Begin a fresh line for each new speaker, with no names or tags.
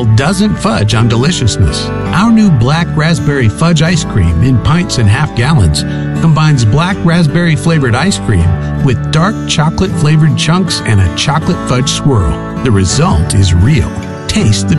doesn't fudge on deliciousness. Our new black raspberry fudge ice cream in pints and half gallons combines black raspberry flavored ice cream with dark chocolate flavored chunks and a chocolate fudge swirl. The result is real. Taste the